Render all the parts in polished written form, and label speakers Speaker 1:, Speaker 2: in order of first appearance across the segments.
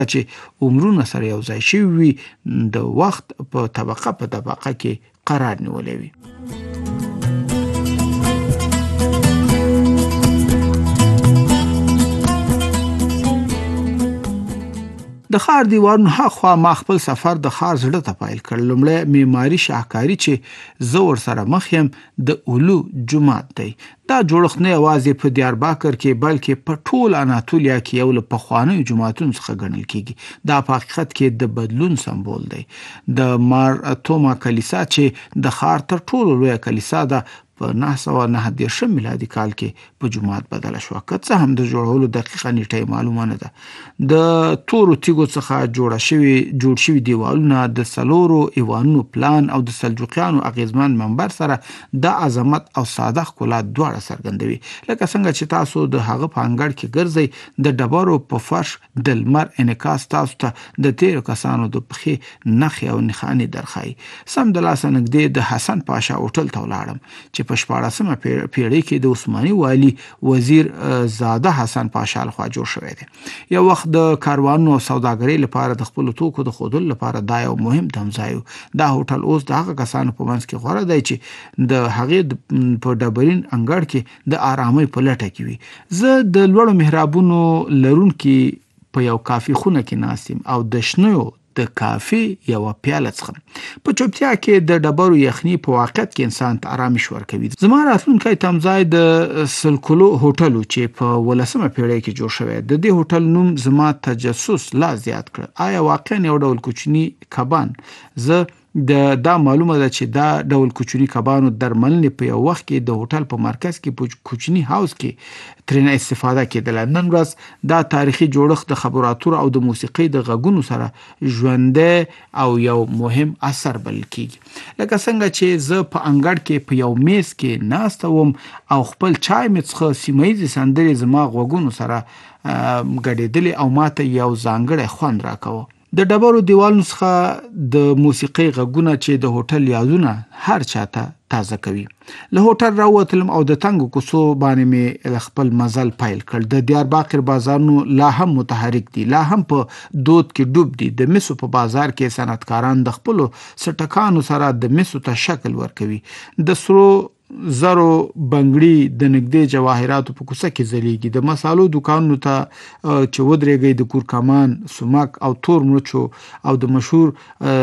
Speaker 1: چې عمرونه سره یو ځای شوي وي د وخت په طبقه کې قرار نیولی وي. د ښار دیوالونو هاخوا ما خپل سفر د ښار زړه ته پیل کړ. لومړی معماري شاهکاري چې زه ورسره مخ یم د اولو جومات دی. دا جوړښت نه یوازې په دیارباکر کې بلکې په ټول اناتولیا کې یو له پخوانیو جوماتونو څخه ګڼل کیږي. دا په حقیقت کې د بدلون سمبول دی. د مارتوما کلیسا چې د ښار تر ټولو لویه کلیسا ده په 909 میلادي کال کې په جومات بدله شوه. که څه هم د جوړولو دقیقه نیټه معلومه نه ده. د تورو تیږو څخه جوړ شوي دیوالونه د 4 ایوانونو پلان او د سلجوقیانو اغیزمن منبر سره د عظمت او ساده ښکلا دواړه څرګندوي. لکه څنګه چې تاسو د هغه په انګړ کې ګرځئ، د ډبرو په فرش د لمر انعکاس تاسو ته د تیرو کسانو د پښې نښې او نښانې درښایي. سم د لاسه نږدې د حسن پاشا هوټل ته ولاړم چې په 14مه پیړۍ کې د عثماني والي وزیر زاده حسن پاشا لخوا جوړ شوی دی. یو وخت د کاروانونو او سوداګرۍ لپاره د خپلو توکو د ښودلو لپاره دا یو مهم دمځای و. دا هوټل اوس د هغه کسانو په منځ کې غوره دی چې د هغې په ډبرین انګړ کې د آرامۍ په لټه کې وي. زه د لوړو محرابونو لرونکي په یو کافي خونه کې ناست یم او د شنو د کافي یوه پیاله څښم. په چوپتیا کې د ډبرو یخني په واقعیت کې انسان ته آرامش ورکوي. زما راتلونکی تمځای د سلکلو هوټل چې په 18مه پیړۍ کې جوړ شوی. د دې هوټل نوم زما تجسس لا زیات کړ. آیا واقعا یو ډول کوچني کبان؟ زه دا معلومه ده چې دا ډول کوچني کبانو درملنې په یو وخت کې د هوټل په مرکز کې په کوچني هاوس کې ترېنه استفاده کېدله. نن ورځ دا تاریخي جوړښت د خبرو اترو او د موسیقۍ د غږونو سره ژوندی او یو مهم اثر بلل کېږي. لکه څنګه چې زه په انګړ کې په یو میز کې ناسته وم او خپل چای مې څښه، سیمه ییزې سندرې زما غوږونو سره ګډېدلې او ماته یو ځانګړی خوند راکوه. د ډبرو دیوالونو څخه د موسیقۍ غږونه چې د هوټل یادونه هر چاته تازه کوي. له هوټل راووتلم او د تنګو کوڅو باندې مې خپل مزل پیل کړ. د دیارباکر بازارونو لا هم متحرک دي، لا هم په دود کې ډوب دي. د مسو په بازار کې صنعتکاران د خپلو سټکانو سره د مسو ته شکل ورکوي. د سرو زرو بنګړي د نږدې جواهراتو په کوڅه کې ځلیږي. د مسالو دکانونو ته چې ودرېږئ د کورکمان، سمک او تور مرچو او د مشهور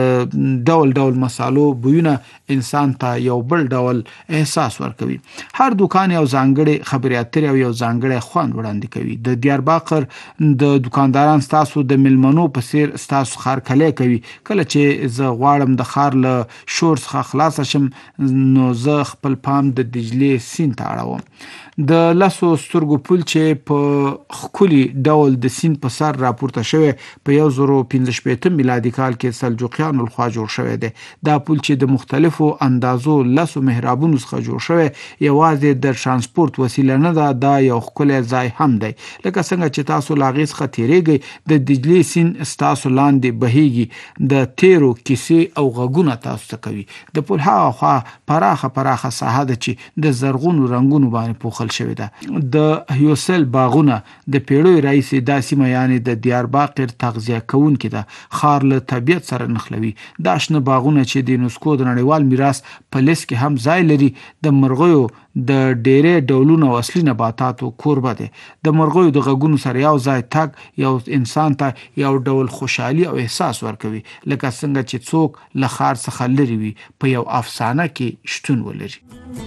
Speaker 1: ډول ډول مسالو بویونه انسان ته یو بل ډول احساس ورکوي. هر دکان یو ځانګړی خبرې اترې او یو ځانګړی خوند وړاندې کوي. د دیارباکر د دکانداران ستاسو د ملمنو په څیر ستاسو خرکلی کوي. کله چې زه غواړم د ښار له شور څخه خلاصه شم نو زه خپل پام د دجلې سیند ته اړوم. د 10 سترګو پل چې په ښکلي ډول د سیند په سر راپورته شوی په 1015 میلادي کال کې سلجوقیانو لخوا جوړ شوی دی. دا پل چې د مختلفو اندازو 10 محرابونو څخه جوړ شوی یوازې د ترانسپورت وسیله نه ده، دا یو ښکلی ځای هم دی. لکه څنګه چې تاسو له هغې څخه تیریږئ د دجلې سیند ستاسو لاندې بهیږي. د تیرو کیسې او غږونه تاسو ته کوي. د پل هاخوا پراخه ساحه ده چې د زرغونو رنګونو باندې پوښل شوې ده. د هیوسل باغونه د پیړیو راهیسې دا سیمه یعنې د دیارباکر تغذیه کوونکې ده. ښار له طبیعت سره نښلوي. دا شنه باغونه چې د یونسکو د نړیوال میراث په لیست کې هم ځای لري د مرغیو د ډېرې ډولونو او اصلي نباتاتو کوربه دی. د مرغیو د غږونو سره یو ځای تګ یو انسان ته یو ډول خوشحالي او احساس ورکوي، لکه څنګه چې څوک له ښار څخه لرې وي په یو افسانه کې شتون ولري.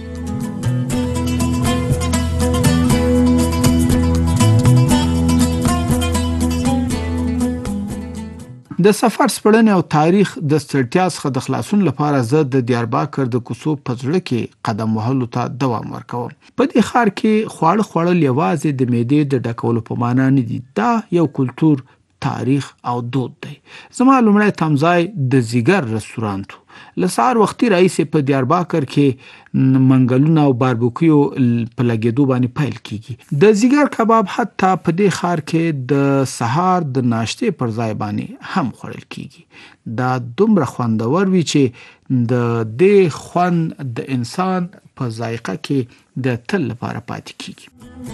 Speaker 1: د سفر سپړنې او تاریخ د ستړتیا څخه د خلاصون لپاره زه د دیارباکر د کوڅو په زړه کې قدم وهلو ته دوام ورکوم. په دې ښار کې خواړه خوړل یوازې د معدې د ډکولو په معنا نه دي. دا یو کلتور، تاریخ او دود دی. زما لومړی تمځای د زیګر رستورانت و. له سهار وختي راهیسې په دیارباکر کې منګلونه او باربیکیو په لګېدو باندې پیل کیږي. د زیګر کباب حتی په دې ښار کې د سهار د ناشتې پر ځای باندې هم خوړل کیږي. دا دومره خوندور وي چې د دې خوند د انسان په ذایقه کې د تل لپاره پاتې کیږي.